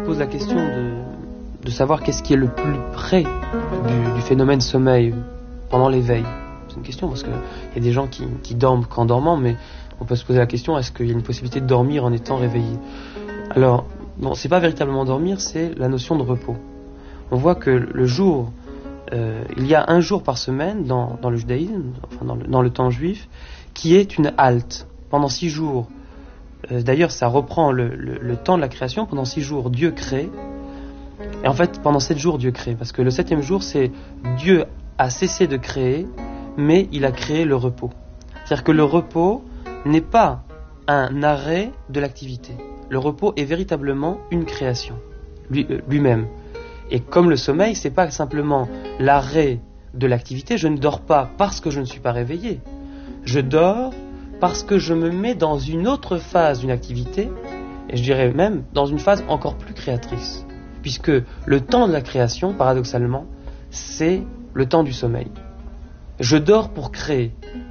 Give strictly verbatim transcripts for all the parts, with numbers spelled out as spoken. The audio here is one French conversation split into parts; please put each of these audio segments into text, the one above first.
pose la question de, de savoir qu'est-ce qui est le plus près du, du phénomène sommeil pendant l'éveil. C'est une question parce qu'il y a des gens qui, qui dorment qu'en dormant, mais on peut se poser la question, est-ce qu'il y a une possibilité de dormir en étant réveillé? Alors, bon, c'est pas véritablement dormir, c'est la notion de repos. On voit que le jour, euh, il y a un jour par semaine dans, dans le judaïsme, enfin dans le, dans le temps juif, qui est une halte. Pendant six jours, euh, d'ailleurs ça reprend le, le, le temps de la création, pendant six jours Dieu crée, et en fait pendant sept jours Dieu crée, parce que le septième jour c'est Dieu a cessé de créer, mais il a créé le repos. C'est-à-dire que le repos n'est pas un arrêt de l'activité. Le repos est véritablement une création, lui, euh, lui-même. Et comme le sommeil, c'est pas simplement l'arrêt de l'activité, je ne dors pas parce que je ne suis pas réveillé. Je dors parce que je me mets dans une autre phase d'une activité, et je dirais même dans une phase encore plus créatrice. Puisque le temps de la création, paradoxalement, c'est le temps du sommeil. Je dors pour créer.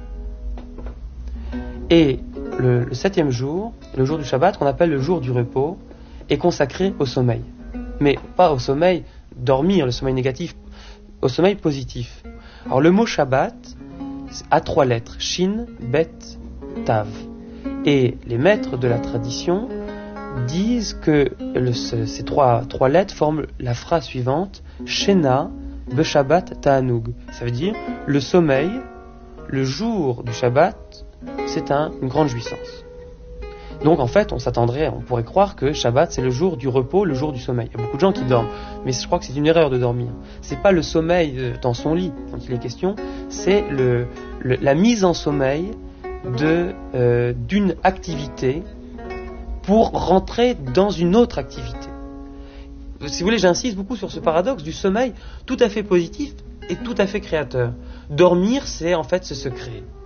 Et le, le septième jour, le jour du Shabbat, qu'on appelle le jour du repos, est consacré au sommeil. Mais pas au sommeil dormir, le sommeil négatif, au sommeil positif. Alors le mot Shabbat a trois lettres, Shin, Bet, Tav. Et les maîtres de la tradition disent que le, ces trois, trois lettres forment la phrase suivante, Shena, Be-Shabbat, Ta'anug. Ça veut dire, le sommeil, le jour du Shabbat, c'est un, une grande jouissance. Donc en fait, on s'attendrait, on pourrait croire que Shabbat c'est le jour du repos, le jour du sommeil. Il y a beaucoup de gens qui dorment, mais je crois que c'est une erreur de dormir. C'est pas le sommeil dans son lit dont il est question, c'est le, le, la mise en sommeil de, euh, d'une activité pour rentrer dans une autre activité. Si vous voulez, j'insiste beaucoup sur ce paradoxe du sommeil tout à fait positif et tout à fait créateur. Dormir, c'est en fait se créer.